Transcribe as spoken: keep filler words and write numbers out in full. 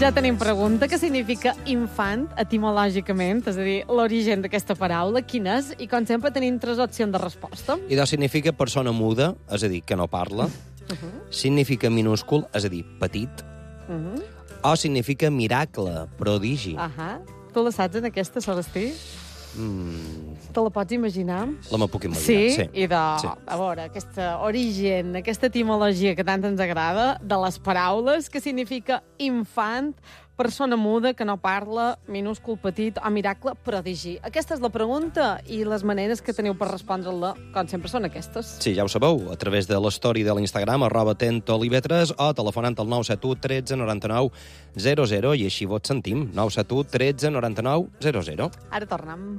Ja tenim pregunta. Què significa infant, etimològicament? És a dir, l'origen d'aquesta paraula, quin és? I, com sempre, tenim tres opcions de resposta. Idò significa persona muda, és a dir, que no parla. Uh -huh. Significa minúscul, és a dir, petit. Uh -huh. O significa miracle, prodigi. Uh -huh. Tu la saps, en aquesta, Celestí? Mm, Te la pots imaginar? la me puc imaginar. Sí? Sí. I de, Sí. a veure, aquesta origen, aquesta etimologia que tant ens agrada, de les paraules, que significa infant, persona muda, que no parla, minúscul, petit, o miracle, prodigi. Aquesta és la pregunta, i les maneres que teniu per respondre-la, com sempre, són aquestes. Sí, ja ho sabeu, a través de l'story de l'Instagram, arroba tentolivetres, o telefonant al nou set u tretze noranta-nou zero zero, i així vos sentim, nou set u tretze noranta-nou zero zero. Ara tornem.